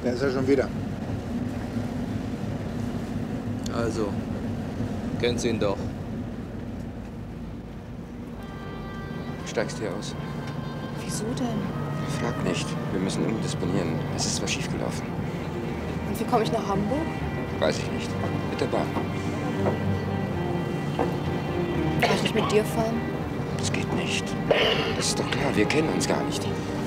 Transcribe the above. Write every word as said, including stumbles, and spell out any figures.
Da ist er schon wieder. Also, kennen Sie ihn doch. Steigst hier aus? Wieso denn? Frag nicht. Wir müssen umdisponieren. Es ist was schiefgelaufen. Und wie komme ich nach Hamburg? Weiß ich nicht. Mit der Bahn. Kann ich nicht mit dir fahren? Das geht nicht. Das ist doch klar. Wir kennen uns gar nicht.